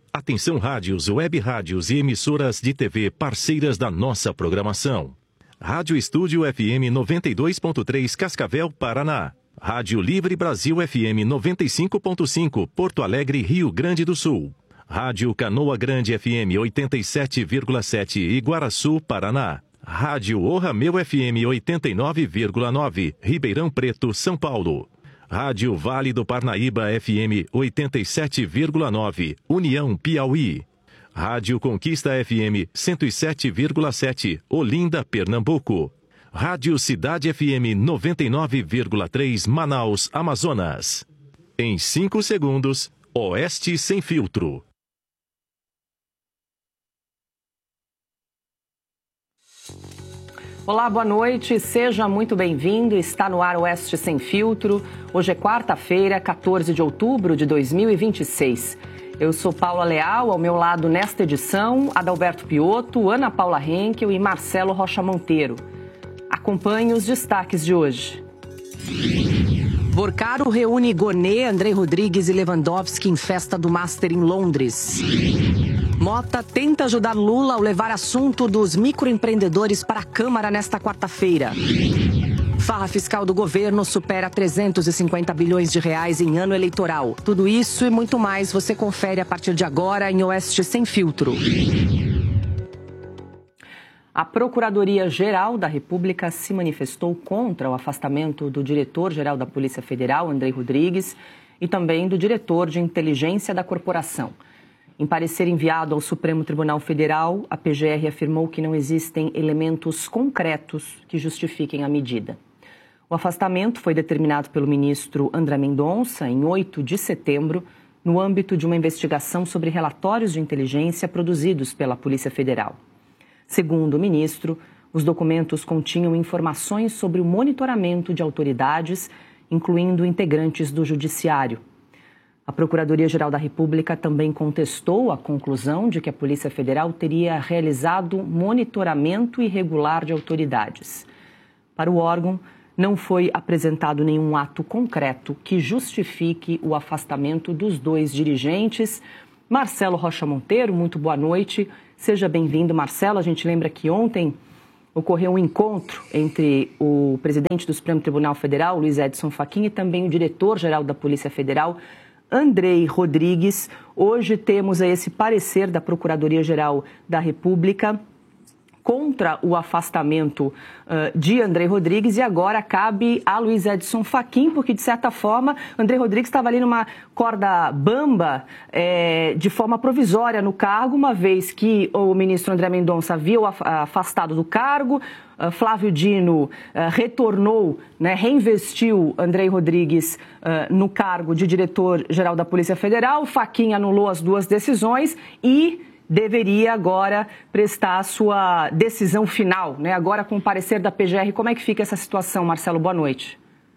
Atenção rádios, web rádios e emissoras de TV parceiras da nossa programação. Rádio Estúdio FM 92.3 Cascavel, Paraná. Rádio Livre Brasil FM 95.5 Porto Alegre, Rio Grande do Sul. Rádio Canoa Grande FM 87,7 Iguaraçu, Paraná. Rádio O Rameu FM 89,9 Ribeirão Preto, São Paulo. Rádio Vale do Parnaíba FM 87,9 União, Piauí. Rádio Conquista FM 107,7 Olinda, Pernambuco. Rádio Cidade FM 99,3 Manaus, Amazonas. Em 5 segundos, Oeste Sem Filtro. Olá, boa noite, seja muito bem-vindo. Está no ar Oeste Sem Filtro. Hoje é quarta-feira, 14 de outubro de 2026. Eu sou Paula Leal, ao meu lado nesta edição, Adalberto Piotto, Ana Paula Henkel e Marcelo Rocha Monteiro. Acompanhe os destaques de hoje. Borcaro reúne Gonê, Andrei Rodrigues e Lewandowski em festa do Master em Londres. Mota tenta ajudar Lula ao levar assunto dos microempreendedores para a Câmara nesta quarta-feira. Farra fiscal do governo supera 350 bilhões de reais em ano eleitoral. Tudo isso e muito mais você confere a partir de agora em Oeste Sem Filtro. A Procuradoria-Geral da República se manifestou contra o afastamento do diretor-geral da Polícia Federal, Andrei Rodrigues, e também do diretor de inteligência da corporação. Em parecer enviado ao Supremo Tribunal Federal, a PGR afirmou que não existem elementos concretos que justifiquem a medida. O afastamento foi determinado pelo ministro André Mendonça em 8 de setembro, no âmbito de uma investigação sobre relatórios de inteligência produzidos pela Polícia Federal. Segundo o ministro, os documentos continham informações sobre o monitoramento de autoridades, incluindo integrantes do Judiciário. A Procuradoria-Geral da República também contestou a conclusão de que a Polícia Federal teria realizado monitoramento irregular de autoridades. Para o órgão, não foi apresentado nenhum ato concreto que justifique o afastamento dos dois dirigentes. Marcelo Rocha Monteiro, muito boa noite. Seja bem-vindo, Marcelo. A gente lembra que ontem ocorreu um encontro entre o presidente do Supremo Tribunal Federal, Luiz Edson Fachin, e também o diretor-geral da Polícia Federal, Andrei Rodrigues. Hoje temos esse parecer da Procuradoria-Geral da República contra o afastamento de Andrei Rodrigues e agora cabe a Luiz Edson Fachin, porque, de certa forma, Andrei Rodrigues estava ali numa corda bamba de forma provisória no cargo, uma vez que o ministro André Mendonça havia o afastado do cargo, Flávio Dino retornou, reinvestiu Andrei Rodrigues no cargo de diretor-geral da Polícia Federal, Fachin anulou as duas decisões e deveria agora prestar a sua decisão final, agora com o parecer da PGR. Como é que fica essa situação, Marcelo? Boa noite.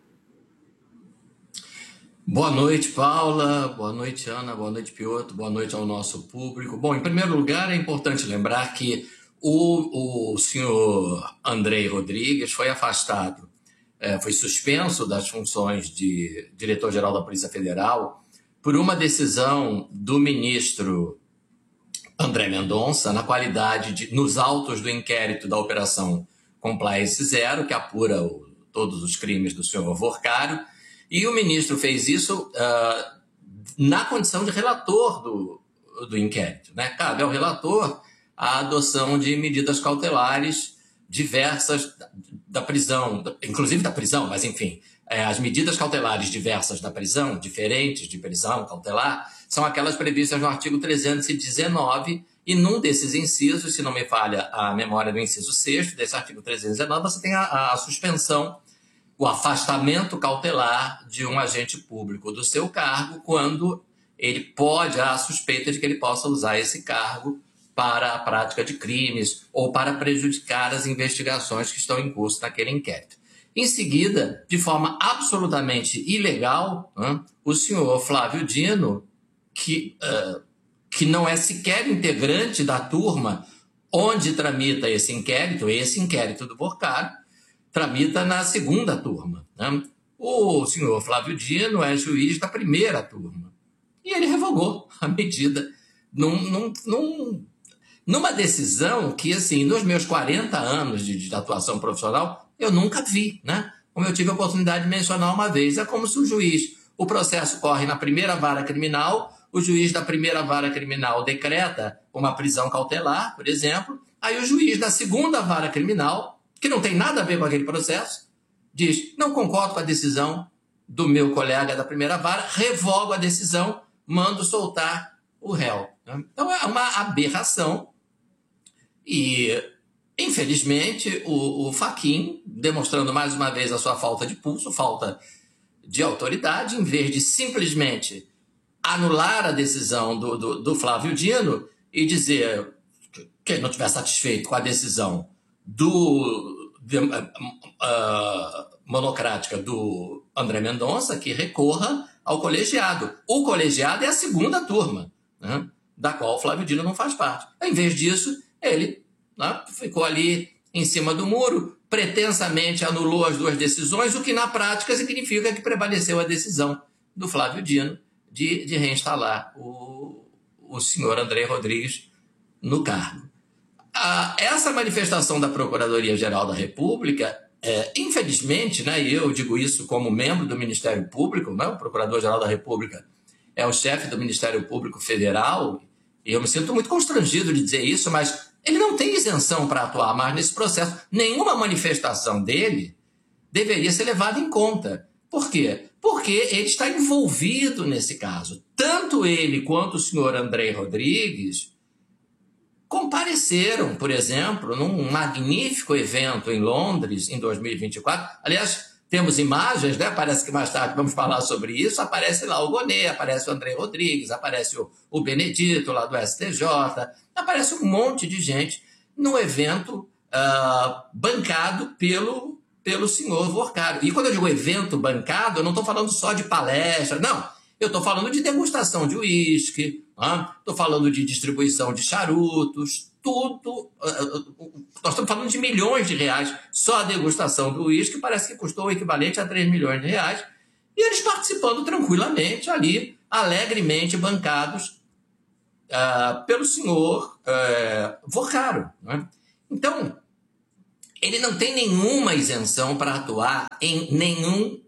Boa noite, Paula. Boa noite, Ana. Boa noite, Piotto. Boa noite ao nosso público. Bom, em primeiro lugar, é importante lembrar que o senhor Andrei Rodrigues foi afastado, foi suspenso das funções de diretor-geral da Polícia Federal por uma decisão do ministro André Mendonça, na qualidade nos autos do inquérito da Operação Compliance Zero, que apura todos os crimes do senhor Borcaro, e o ministro fez isso na condição de relator do inquérito. Cabe ao relator a adoção de medidas cautelares diversas da prisão, inclusive da prisão, mas enfim, as medidas cautelares diversas da prisão, diferentes de prisão cautelar, são aquelas previstas no artigo 319, e num desses incisos, se não me falha a memória do inciso 6º desse artigo 319, você tem a suspensão, o afastamento cautelar de um agente público do seu cargo, quando ele pode, há a suspeita de que ele possa usar esse cargo para a prática de crimes ou para prejudicar as investigações que estão em curso naquele inquérito. Em seguida, de forma absolutamente ilegal, o senhor Flávio Dino, que não é sequer integrante da turma onde tramita esse inquérito do Borcaro, tramita na segunda turma. O senhor Flávio Dino é juiz da primeira turma. E ele revogou a medida numa decisão que, assim, nos meus 40 anos de atuação profissional, eu nunca vi, né? Como eu tive a oportunidade de mencionar uma vez, é como se o processo corre na primeira vara criminal, o juiz da primeira vara criminal decreta uma prisão cautelar, por exemplo, aí o juiz da segunda vara criminal, que não tem nada a ver com aquele processo, diz, não concordo com a decisão do meu colega da primeira vara, revogo a decisão, mando soltar o réu. Então é uma aberração e, infelizmente, o Fachin, demonstrando mais uma vez a sua falta de pulso, falta de autoridade, em vez de simplesmente anular a decisão do Flávio Dino e dizer que quem não estiver satisfeito com a decisão monocrática do André Mendonça, que recorra ao colegiado. O colegiado é a segunda turma, né, da qual o Flávio Dino não faz parte. Em vez disso, ele, né, ficou ali em cima do muro, pretensamente anulou as duas decisões, o que na prática significa que prevaleceu a decisão do Flávio Dino de reinstalar o senhor André Rodrigues no cargo. Essa manifestação da Procuradoria-Geral da República, infelizmente, né, e eu digo isso como membro do Ministério Público, né, o Procurador-Geral da República é o chefe do Ministério Público Federal, e eu me sinto muito constrangido de dizer isso, mas ele não tem isenção para atuar mais nesse processo. Nenhuma manifestação dele deveria ser levada em conta. Por quê? Porque ele está envolvido nesse caso. Tanto ele quanto o senhor André Rodrigues compareceram, por exemplo, num magnífico evento em Londres, em 2024. Aliás, temos imagens, né? Parece que mais tarde vamos falar sobre isso. Aparece lá o Gonê, aparece o André Rodrigues, aparece o Benedito lá do STJ, aparece um monte de gente no evento bancado pelo senhor Vorcaro. E quando eu digo evento bancado, eu não estou falando só de palestra, não. Eu estou falando de degustação de uísque, estou falando de distribuição de charutos, tudo. Nós estamos falando de milhões de reais. Só a degustação do uísque parece que custou o equivalente a 3 milhões de reais. E eles participando tranquilamente ali, alegremente bancados pelo senhor Vorcaro. Né? Então, ele não tem nenhuma isenção para atuar em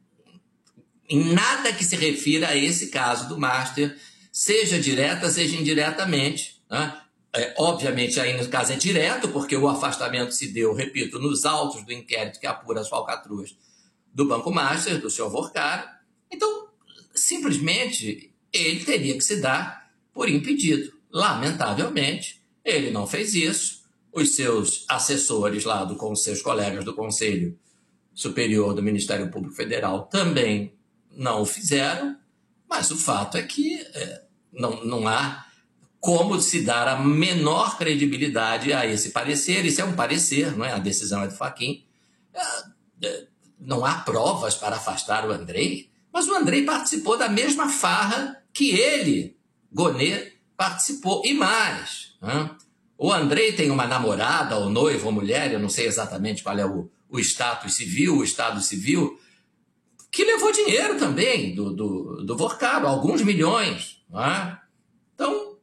nada que se refira a esse caso do Master, seja direta, seja indiretamente. Né? Obviamente, aí no caso é direto, porque o afastamento se deu, repito, nos autos do inquérito que apura as falcatruas do Banco Master, do senhor Vorcaro. Então, simplesmente, ele teria que se dar por impedido. Lamentavelmente, ele não fez isso. Os seus assessores lá, seus colegas do Conselho Superior do Ministério Público Federal também não o fizeram, mas o fato é que não há como se dar a menor credibilidade a esse parecer. Isso é um parecer, não é? A decisão é do Fachin. Não há provas para afastar o Andrei, mas o Andrei participou da mesma farra que ele, Gonê, participou. E mais, né? O Andrei tem uma namorada, ou noiva, ou mulher, eu não sei exatamente qual é o status civil, o estado civil, que levou dinheiro também do Vorcaro, alguns milhões. Né? Então,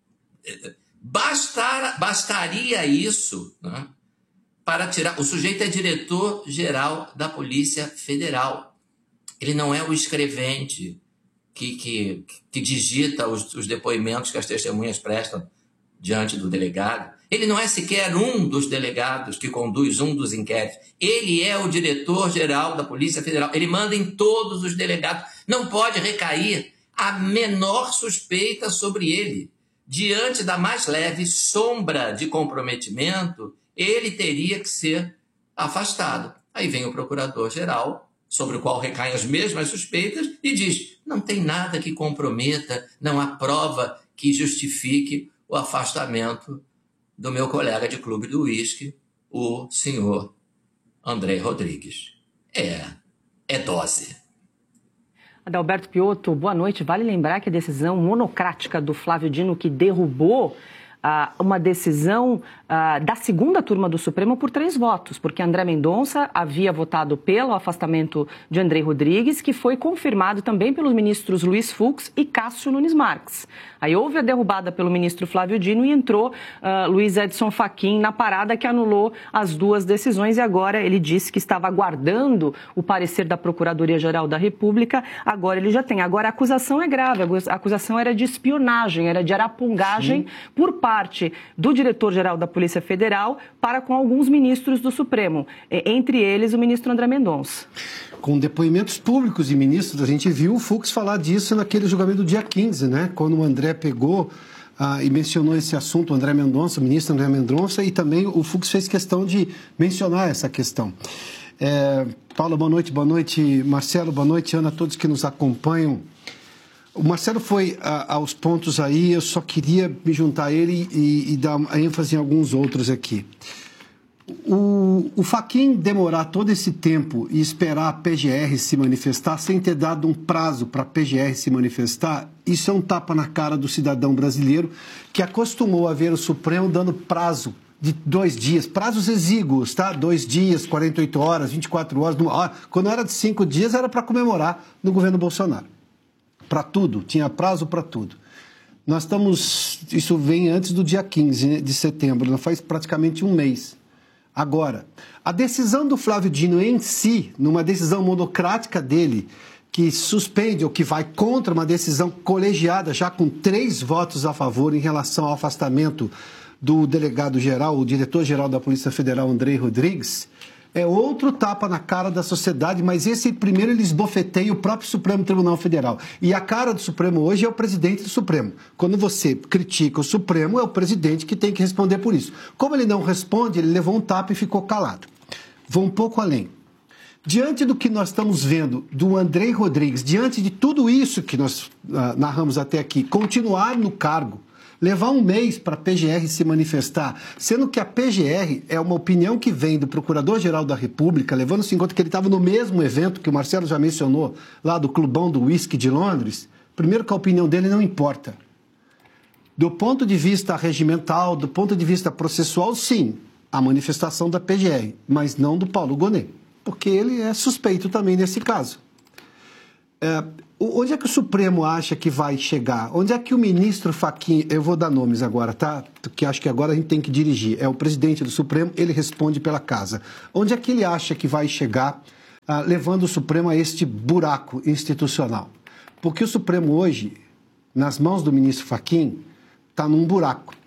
bastaria isso, né, para tirar. O sujeito é diretor-geral da Polícia Federal. Ele não é o escrevente que digita os depoimentos que as testemunhas prestam diante do delegado. Ele não é sequer um dos delegados que conduz um dos inquéritos. Ele é o diretor-geral da Polícia Federal. Ele manda em todos os delegados. Não pode recair a menor suspeita sobre ele. Diante da mais leve sombra de comprometimento, ele teria que ser afastado. Aí vem o procurador-geral, sobre o qual recaem as mesmas suspeitas, e diz, não tem nada que comprometa, não há prova que justifique o afastamento do meu colega de clube do uísque, o senhor André Rodrigues. É dose. Adalberto Piotto, boa noite. Vale lembrar que a decisão monocrática do Flávio Dino, que derrubou uma decisão da segunda turma do Supremo por 3 votos, porque André Mendonça havia votado pelo afastamento de Andrei Rodrigues, que foi confirmado também pelos ministros Luiz Fux e Cássio Nunes Marques. Aí houve a derrubada pelo ministro Flávio Dino e entrou Luiz Edson Fachin na parada que anulou as 2 decisões e agora ele disse que estava aguardando o parecer da Procuradoria-Geral da República, agora ele já tem. Agora a acusação é grave, a acusação era de espionagem, era de arapongagem por parte do diretor-geral da Polícia Federal para com alguns ministros do Supremo, entre eles o ministro André Mendonça. Com depoimentos públicos de ministros, a gente viu o Fux falar disso naquele julgamento do dia 15, né? Quando o André pegou e mencionou esse assunto, o André Mendonça, o ministro André Mendonça, e também o Fux fez questão de mencionar essa questão. Paula, boa noite, Marcelo, boa noite, Ana, a todos que nos acompanham. O Marcelo foi aos pontos aí, eu só queria me juntar a ele e dar ênfase em alguns outros aqui. O Fachin demorar todo esse tempo e esperar a PGR se manifestar, sem ter dado um prazo para a PGR se manifestar, isso é um tapa na cara do cidadão brasileiro que acostumou a ver o Supremo dando prazo de 2 dias, prazos exíguos, tá? 2 dias, 48 horas, 24 horas. Quando era de 5 dias era para comemorar no governo Bolsonaro. Para tudo, tinha prazo para tudo. Nós estamos, isso vem antes do dia 15 de setembro, faz praticamente um mês. Agora, a decisão do Flávio Dino em si, numa decisão monocrática dele, que suspende ou que vai contra uma decisão colegiada, já com 3 votos a favor em relação ao afastamento do delegado-geral, o diretor-geral da Polícia Federal, Andrei Rodrigues, é outro tapa na cara da sociedade, mas esse primeiro ele esbofeteia o próprio Supremo Tribunal Federal. E a cara do Supremo hoje é o presidente do Supremo. Quando você critica o Supremo, é o presidente que tem que responder por isso. Como ele não responde, ele levou um tapa e ficou calado. Vou um pouco além. Diante do que nós estamos vendo do Andrei Rodrigues, diante de tudo isso que nós narramos até aqui, continuar no cargo, levar um mês para a PGR se manifestar, sendo que a PGR é uma opinião que vem do Procurador-Geral da República, levando-se em conta que ele estava no mesmo evento que o Marcelo já mencionou, lá do Clubão do Whisky de Londres, primeiro que a opinião dele não importa. Do ponto de vista regimental, do ponto de vista processual, sim, a manifestação da PGR, mas não do Paulo Gonet, porque ele é suspeito também nesse caso. Onde é que o Supremo acha que vai chegar? Onde é que o ministro Fachin, eu vou dar nomes agora, tá? Que acho que agora a gente tem que dirigir. É o presidente do Supremo, ele responde pela casa. Onde é que ele acha que vai chegar levando o Supremo a este buraco institucional? Porque o Supremo hoje, nas mãos do ministro Fachin, está num buraco.